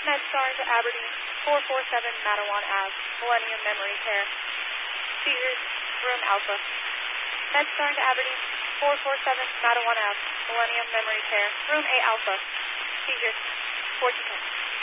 MedStar to Aberdeen, 447 Matawan Ave, Millennium Memory Care. Seizures, room Alpha. MedStar to Aberdeen, 447 Matawan Ave, Millennium Memory Care, room A Alpha. Seizures, 14 10.